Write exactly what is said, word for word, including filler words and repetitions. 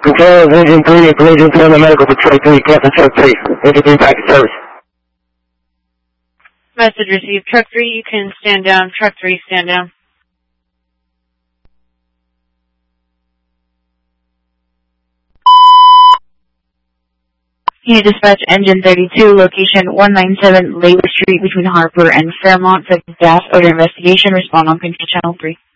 Control is Engine three and collision to the medical for truck three, Captain truck three. Engine three package service. Message received. Truck three, you can stand down. Truck three, stand down. Unit dispatch engine thirty-two, location one ninety-seven Labor Street between Harper and Fairmont for gas odor investigation. Respond on control channel three.